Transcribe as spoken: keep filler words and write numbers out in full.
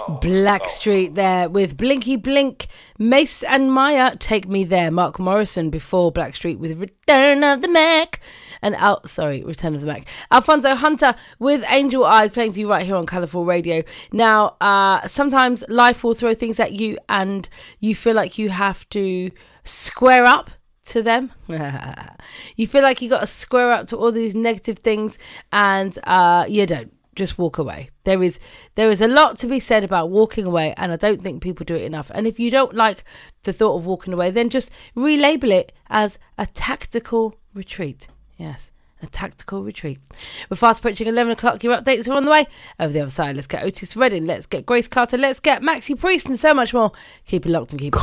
Blackstreet there with Blinky Blink, Mace and Maya, Take Me There. Mark Morrison before Blackstreet with Return of the Mac. And Al- sorry, Return of the Mac. Alfonso Hunter with Angel Eyes playing for you right here on Colourful Radio. Now, uh, sometimes life will throw things at you and you feel like you have to square up to them. You feel like you got to square up to all these negative things and uh, you don't. Just walk away. There is there is a lot to be said about walking away, and I don't think people do it enough. And if you don't like the thought of walking away, then just relabel it as a tactical retreat. Yes, a tactical retreat. We're fast approaching eleven o'clock. Your updates are on the way. Over the other side, let's get Otis Redding, let's get Grace Carter, let's get Maxi Priest, and so much more. Keep it locked and keep it